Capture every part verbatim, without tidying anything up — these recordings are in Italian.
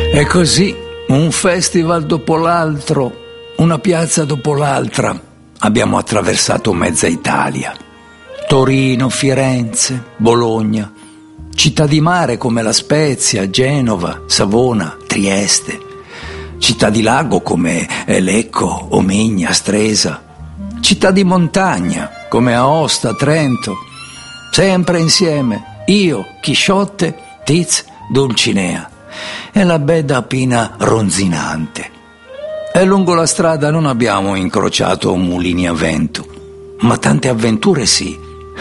E così, un festival dopo l'altro, una piazza dopo l'altra, abbiamo attraversato mezza Italia. Torino, Firenze, Bologna, città di mare come La Spezia, Genova, Savona, Trieste, città di lago come Lecco, Omegna, Stresa, città di montagna come Aosta, Trento, sempre insieme, io, Chisciotte, Tiz, Dulcinea e la bella Pina ronzinante. E lungo la strada non abbiamo incrociato mulini a vento, ma tante avventure sì.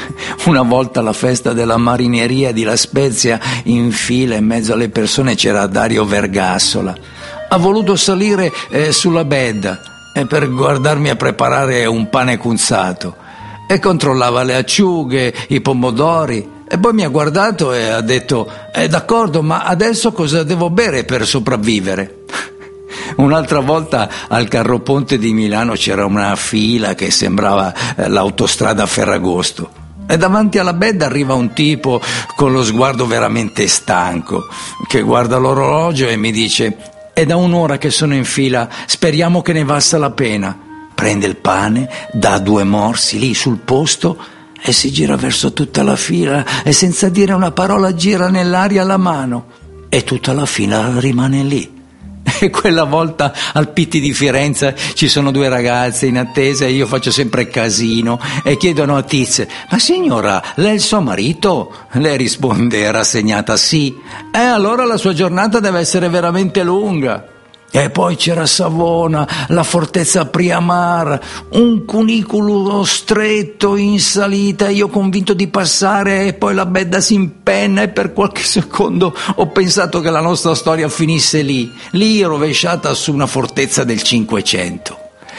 Una volta alla festa della marineria di La Spezia, in fila in mezzo alle persone c'era Dario Vergassola. Ha voluto salire eh, sulla bedda e per guardarmi a preparare un pane cunzato e controllava le acciughe, i pomodori. E poi mi ha guardato e ha detto: eh, d'accordo, ma adesso cosa devo bere per sopravvivere? Un'altra volta al Carroponte di Milano c'era una fila che sembrava eh, l'autostrada Ferragosto. E davanti alla bedda arriva un tipo con lo sguardo veramente stanco, che guarda l'orologio e mi dice: è da un'ora che sono in fila, speriamo che ne valsa la pena. Prende il pane, dà due morsi lì sul posto e si gira verso tutta la fila e senza dire una parola gira nell'aria la mano e tutta la fila rimane lì. E quella volta al Pitti di Firenze ci sono due ragazze in attesa e io faccio sempre casino e chiedono a Tiz: ma signora, lei è il suo marito? Lei risponde rassegnata: sì. E allora la sua giornata deve essere veramente lunga. E poi c'era Savona, la fortezza Priamar, un cunicolo stretto in salita, io convinto di passare e poi la bedda si impenna e per qualche secondo ho pensato che la nostra storia finisse lì, lì rovesciata su una fortezza del Cinquecento.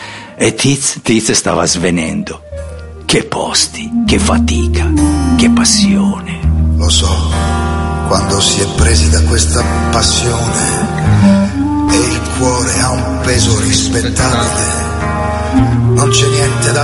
E Tiz, Tiz stava svenendo. Che posti, che fatica, che passione. Lo so, quando si è presi da questa passione e il cuore ha un peso rispettabile, non c'è niente da